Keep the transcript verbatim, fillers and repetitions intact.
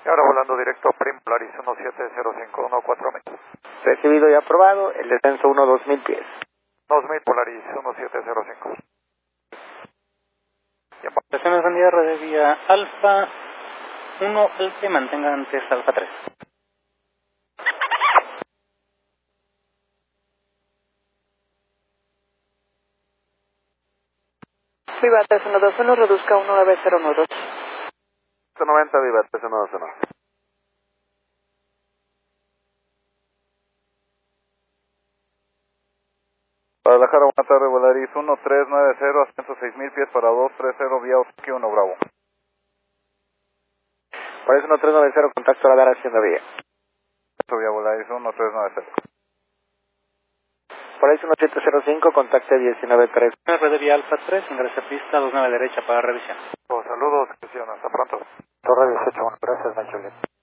Y ahora volando directo, Prim Polaris uno siete cero cinco uno cuatro mil. Recibido y aprobado, el descenso uno dos mil pies. dos mil Polaris uno siete cero cinco. Estación encendida, red vía Alfa uno Alfa, mantenga antes Alfa tres. Viva tres uno dos uno, reduzca uno nueve cero uno dos. noventa, Viva tres uno dos uno. Guadalajara, buena tarde, Volaris uno tres nueve cero, ascenso seis mil pies para dos tres cero, vía Osaki uno Bravo. Por eso uno tres nueve cero, contacto radar haciendo vía. Esto vía Volaris uno tres nueve cero. Por eso uno siete cero cinco, contacte diecinueve tres. Red vía Alfa tres, ingresa a pista dos nueve derecha para revisión. Saludos, Cristian, hasta pronto. Torre dieciocho, bueno, gracias, Nacho.